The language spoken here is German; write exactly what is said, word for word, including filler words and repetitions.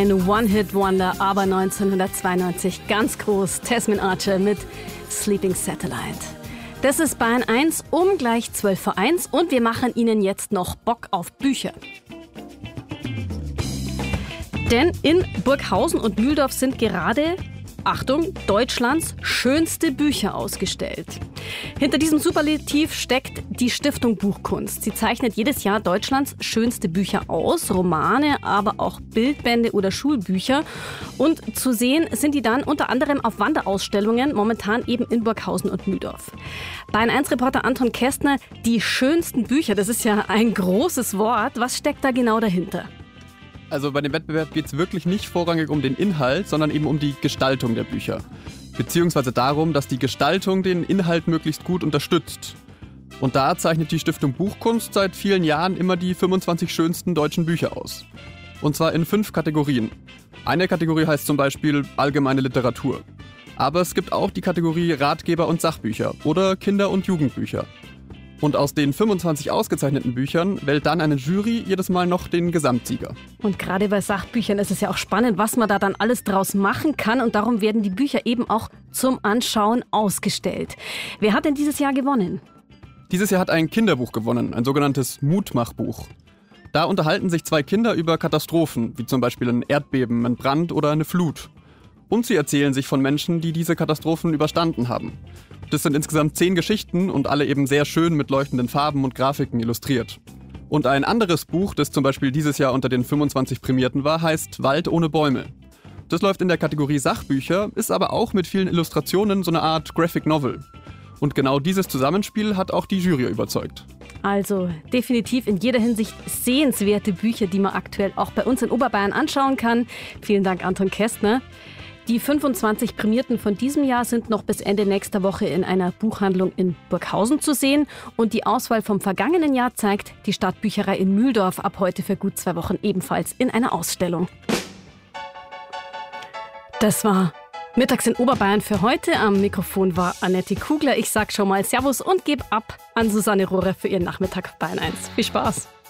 ein One-Hit-Wonder, aber neunzehnhundertzweiundneunzig ganz groß. Tasmin Archer mit Sleeping Satellite. Das ist Bayern eins um gleich zwölf vor eins und wir machen Ihnen jetzt noch Bock auf Bücher. Denn in Burghausen und Mühldorf sind gerade, Achtung, Deutschlands schönste Bücher ausgestellt. Hinter diesem Superlativ steckt die Stiftung Buchkunst. Sie zeichnet jedes Jahr Deutschlands schönste Bücher aus, Romane, aber auch Bildbände oder Schulbücher. Und zu sehen sind die dann unter anderem auf Wanderausstellungen, momentan eben in Burghausen und Mühldorf. Bayern eins Reporter Anton Kästner, die schönsten Bücher, das ist ja ein großes Wort. Was steckt da genau dahinter? Also bei dem Wettbewerb geht es wirklich nicht vorrangig um den Inhalt, sondern eben um die Gestaltung der Bücher. Beziehungsweise darum, dass die Gestaltung den Inhalt möglichst gut unterstützt. Und da zeichnet die Stiftung Buchkunst seit vielen Jahren immer die fünfundzwanzig schönsten deutschen Bücher aus. Und zwar in fünf Kategorien. Eine Kategorie heißt zum Beispiel allgemeine Literatur. Aber es gibt auch die Kategorie Ratgeber und Sachbücher oder Kinder- und Jugendbücher. Und aus den fünfundzwanzig ausgezeichneten Büchern wählt dann eine Jury jedes Mal noch den Gesamtsieger. Und gerade bei Sachbüchern ist es ja auch spannend, was man da dann alles draus machen kann. Und darum werden die Bücher eben auch zum Anschauen ausgestellt. Wer hat denn dieses Jahr gewonnen? Dieses Jahr hat ein Kinderbuch gewonnen, ein sogenanntes Mutmachbuch. Da unterhalten sich zwei Kinder über Katastrophen, wie zum Beispiel ein Erdbeben, ein Brand oder eine Flut. Und sie erzählen sich von Menschen, die diese Katastrophen überstanden haben. Das sind insgesamt zehn Geschichten und alle eben sehr schön mit leuchtenden Farben und Grafiken illustriert. Und ein anderes Buch, das zum Beispiel dieses Jahr unter den fünfundzwanzig Prämierten war, heißt Wald ohne Bäume. Das läuft in der Kategorie Sachbücher, ist aber auch mit vielen Illustrationen so eine Art Graphic Novel. Und genau dieses Zusammenspiel hat auch die Jury überzeugt. Also definitiv in jeder Hinsicht sehenswerte Bücher, die man aktuell auch bei uns in Oberbayern anschauen kann. Vielen Dank, Anton Kästner. Die fünfundzwanzig Prämierten von diesem Jahr sind noch bis Ende nächster Woche in einer Buchhandlung in Burghausen zu sehen. Und die Auswahl vom vergangenen Jahr zeigt die Stadtbücherei in Mühldorf ab heute für gut zwei Wochen ebenfalls in einer Ausstellung. Das war Mittags in Oberbayern für heute. Am Mikrofon war Annette Kugler. Ich sag schon mal Servus und gebe ab an Susanne Rohrer für ihren Nachmittag Bayern eins. Viel Spaß!